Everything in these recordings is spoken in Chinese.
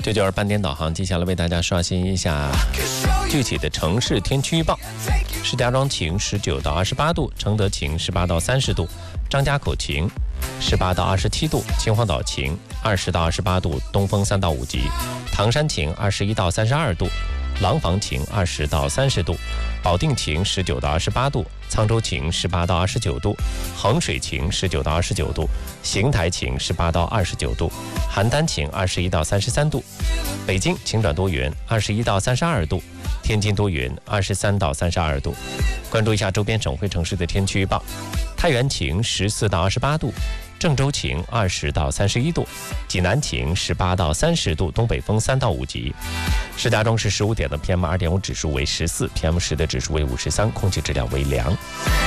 这就是半点导航，接下来为大家刷新一下具体的城市天气预报。石家庄晴19到28度，承德晴18到30度，张家口晴18到27度，秦皇岛晴20到28度，东风3到5级，唐山晴21到32度，廊坊晴20到30度，保定晴19到28度，沧州晴18到29度，衡水晴19到29度，邢台晴18到29度，邯郸晴21到33度，北京晴转多云21到32度，天津多云23到32度。关注一下周边省会城市的天气预报：太原晴14到28度，郑州晴20到31度，济南晴18到30度，东北风3到5级。石家庄市15点的 PM2.5 指数为14， PM10的指数为53，空气质量为良。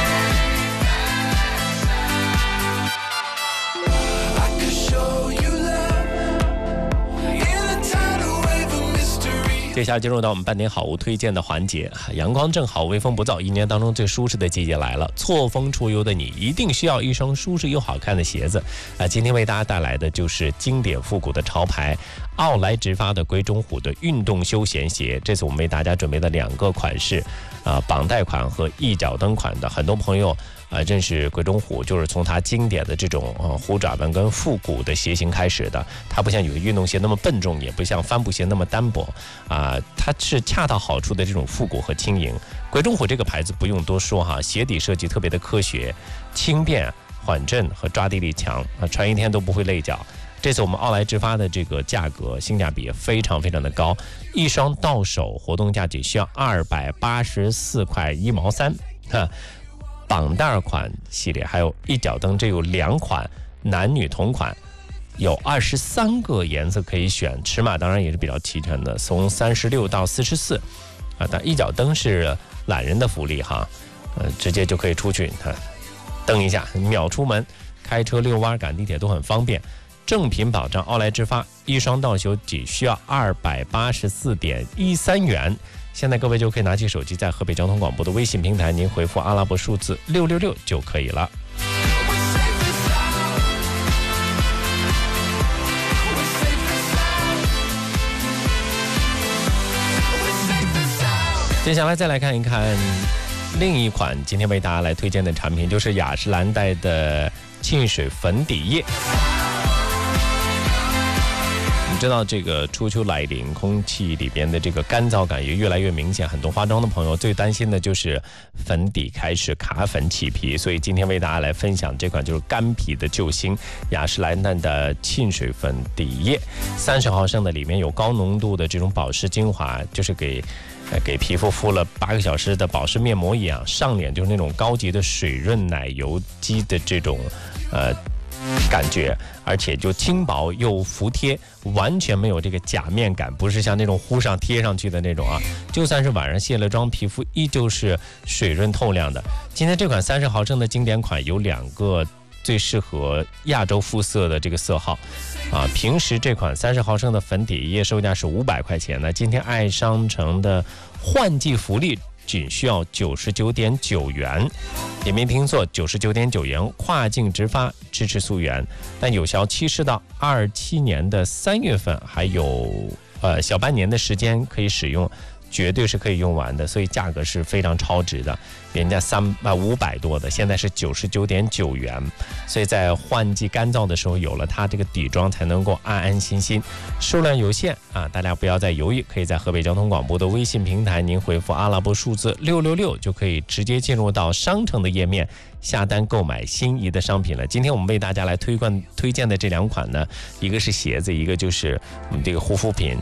接下来进入到我们半点好物推荐的环节。阳光正好，微风不燥，一年当中最舒适的季节来了。错峰出游的你一定需要一双舒适又好看的鞋子今天为大家带来的就是经典复古的潮牌奥莱直发的鬼冢虎的运动休闲鞋。这次我们为大家准备了2个款式绑带款和一脚蹬款的。很多朋友认识鬼冢虎就是从它经典的这种虎爪纹跟复古的鞋型开始的。它不像有的运动鞋那么笨重，也不像帆布鞋那么单薄它是恰到好处的这种复古和轻盈。鬼冢虎这个牌子不用多说鞋底设计特别的科学、轻便、缓震和抓地力强穿一天都不会累脚。这次我们奥莱直发的这个价格性价比也非常非常的高，一双到手活动价只需要284块1毛3绑带款系列还有一脚蹬，这有2款男女同款，有23个颜色可以选，尺码当然也是比较齐全的，从36到44但一脚蹬是懒人的福利直接就可以出去蹬一下，秒出门，开车遛弯赶地铁都很方便。正品保障，奥莱直发一双到手只需要284.13元。现在各位就可以拿起手机，在河北交通广播的微信平台，您回复阿拉伯数字666就可以了。接下来再来看一看另一款今天为大家来推荐的产品，就是雅诗兰黛的沁水粉底液。你知道这个初秋来临，空气里边的这个干燥感也越来越明显，很多化妆的朋友最担心的就是粉底开始卡粉起皮，所以今天为大家来分享这款就是干皮的救星雅诗兰黛的沁水粉底液，30毫升的，里面有高浓度的这种保湿精华，就是给皮肤敷了8个小时的保湿面膜一样，上脸就是那种高级的水润奶油肌的这种感觉，而且就轻薄又服帖，完全没有这个假面感，不是像那种糊上贴上去的那种就算是晚上卸了妆，皮肤依旧是水润透亮的。今天这款30毫升的经典款有2个最适合亚洲肤色的这个色号平时这款30毫升的粉底液售价是500块钱呢，今天爱商城的换季福利仅需要99.9元，点名拼错99.9元，跨境直发，支持溯源，但有效期是到27年的3月份，还有小半年的时间可以使用，绝对是可以用完的，所以价格是非常超值的，人家500多的，现在是99.9元，所以在换季干燥的时候有了它这个底妆才能够安安心心。数量有限大家不要再犹豫，可以在河北交通广播的微信平台，您回复阿拉伯数字666就可以直接进入到商城的页面下单购买心仪的商品了。今天我们为大家来推荐的这2款呢，一个是鞋子，一个就是我们这个护肤品